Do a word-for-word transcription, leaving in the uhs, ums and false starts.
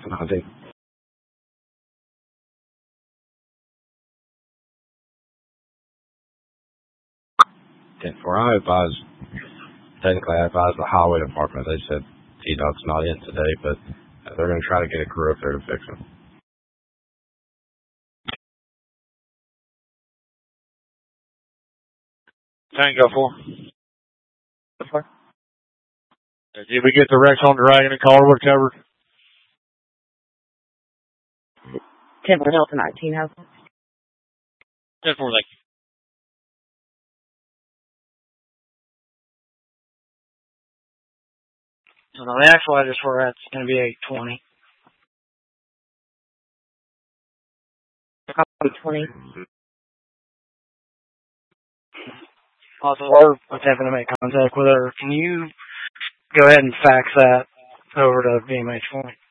Nothing. ten four, I advised, technically I advised the highway department. They said T-Dot's not in today, but they're going to try to get a crew up there to fix them. Tango four. Did we get the wrecks on Dragon and Calderwood covered? Temple Hilton nineteen has one. ten four, thank you. So now the actual address we're at is going to be eight twenty. eight twenty. Also, we're attempting to make contact with her. Can you go ahead and fax that over to V M H for me?